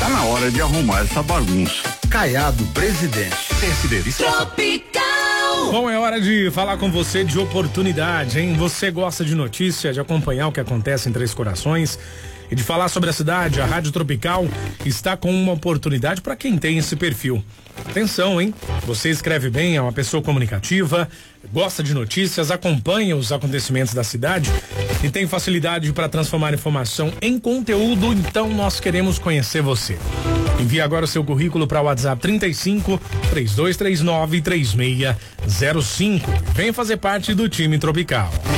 na hora de arrumar essa bagunça. Caiado, presidente. Tropical. Bom, é hora de falar com você de oportunidade, hein? Você gosta de notícia, de acompanhar o que acontece em Três Corações e de falar sobre a cidade? A Rádio Tropical está com uma oportunidade para quem tem esse perfil. Atenção, hein? Você escreve bem, é uma pessoa comunicativa, gosta de notícias, acompanha os acontecimentos da cidade e tem facilidade para transformar informação em conteúdo, então nós queremos conhecer você. Envie agora o seu currículo para o WhatsApp 35-3239-3605. Vem fazer parte do time Tropical.